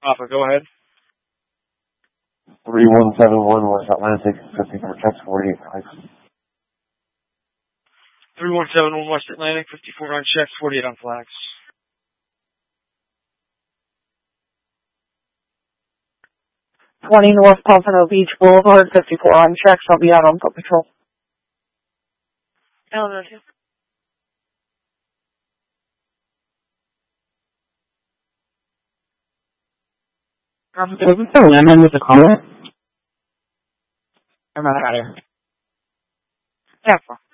Papa, go ahead. 3171 West Atlantic, 54 checks, 48 flags. 3171 West Atlantic, 54 on checks, 48 on flags. North Pompano Beach Boulevard, 54 on checks. I'll be out on foot patrol. Eleanor. Isn't there a landman with a caller? I'm out of here. Yeah.